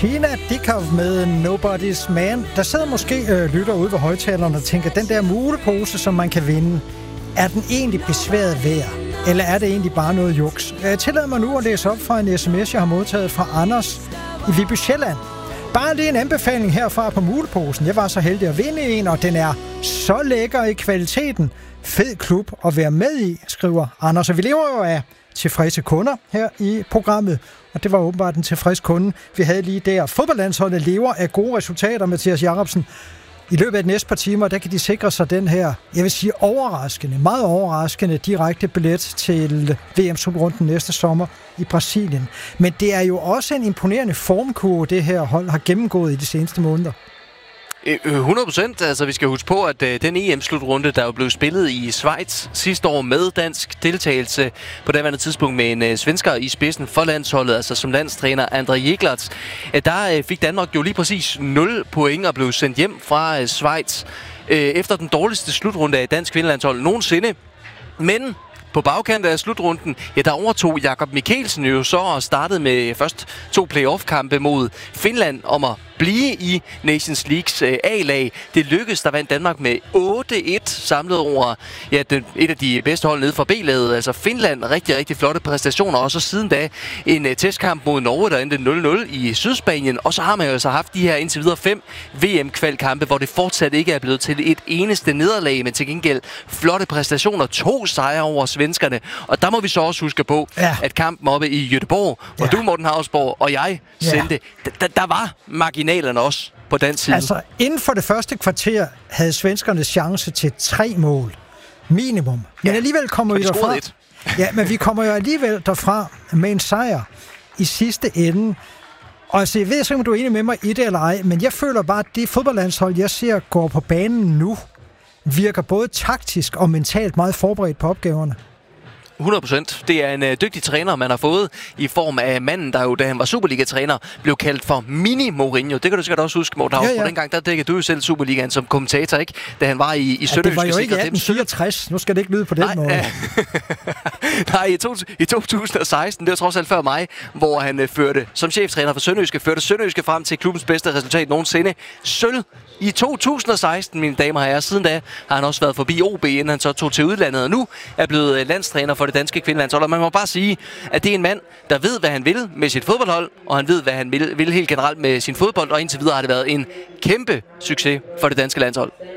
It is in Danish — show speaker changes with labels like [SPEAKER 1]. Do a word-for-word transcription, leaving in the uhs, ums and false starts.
[SPEAKER 1] Tina Dickow med Nobody's Man. Der sidder måske øh, lytter ude ved højtalerne og tænker, den der mulepose, som man kan vinde, er den egentlig besværet værd? Eller er det egentlig bare noget juks? Jeg tillader mig nu at læse op fra en sms, jeg har modtaget fra Anders i Viby Sjælland. Bare lige en anbefaling herfra på muleposen. Jeg var så heldig at vinde en, og den er så lækker i kvaliteten. Fed klub at være med i, skriver Anders. Og vi lever jo af tilfredse kunder her i programmet, og det var åbenbart en tilfreds kunde, vi havde lige der. Fodboldlandsholdet lever af gode resultater, Mathias Jacobsen. I løbet af de næste par timer, der kan de sikre sig den her, jeg vil sige overraskende, meget overraskende direkte billet til V M-slutrunden næste sommer i Brasilien. Men det er jo også en imponerende formkurve, det her hold har gennemgået i de seneste måneder.
[SPEAKER 2] hundrede procent. Altså, vi skal huske på, at øh, den E M-slutrunde, der jo blev spillet i Schweiz sidste år med dansk deltagelse på daværende tidspunkt med en øh, svensker i spidsen for landsholdet, altså som landstræner André Jeklertz, øh, der øh, fik Danmark jo lige præcis nul point og blev sendt hjem fra øh, Schweiz øh, efter den dårligste slutrunde af dansk kvindelandshold nogensinde. Men på bagkanten af slutrunden, ja, der overtog Jakob Mikkelsen jo så og startede med først to playoff-kampe mod Finland om at blive i Nations Leagues øh, A-lag. Det lykkedes, der vandt Danmark med otte et samlet over ja, den, et af de bedste hold nede fra B-laget, altså Finland. Rigtig, rigtig flotte præstationer, og så siden da en øh, testkamp mod Norge, der endte nul nul i Sydspanien, og så har man jo altså haft de her indtil videre fem V M-kvalkampe, hvor det fortsat ikke er blevet til et eneste nederlag, men til gengæld flotte præstationer, to sejre over svenskerne, og der må vi så også huske på, ja. at kampen oppe i Göteborg, hvor ja. du, Morten Hausborg, og jeg sendte, ja. der, der var marginalerne også på den side.
[SPEAKER 1] Altså, inden for det første kvarter havde svenskerne chance til tre mål. Minimum. Men ja. alligevel kommer vi derfra. Et. Ja, men vi kommer jo alligevel derfra med en sejr i sidste ende. Og altså, jeg ved ikke, om du er enig med mig i det eller ej, men jeg føler bare, at det fodboldlandshold, jeg ser går på banen nu, virker både taktisk og mentalt meget forberedt på opgaverne.
[SPEAKER 2] hundrede procent. Det er en øh, dygtig træner, man har fået i form af manden, der jo, da han var Superliga-træner, blev kaldt for Mini-Mourinho. Det kan du sikkert også huske, Morten Hausborg. Ja, ja. Dengang, der dækkede du jo selv Superligaen som kommentator, ikke? Da han var i, i Sønderjyske. Ja, det var jo ikke atten fireogtres. Nu skal det ikke lyde på den Nej,
[SPEAKER 1] måde.
[SPEAKER 2] Øh, Nej, i, to, i to tusind og seksten, det var trods alt før mig, hvor han øh, førte, som cheftræner for Sønderjyske, førte Sønderjyske frem til klubbens bedste resultat nogensinde. Sølv i to tusind og seksten, mine damer og herrer. Siden da har han også været forbi O B, inden han så tog til udlandet, og nu er blevet øh, landstræner for det danske kvindelandshold. Og man må bare sige, at det er en mand, der ved, hvad han vil med sit fodboldhold, og han ved, hvad han vil, vil helt generelt med sin fodbold, og indtil videre har det været en kæmpe succes for det danske landshold.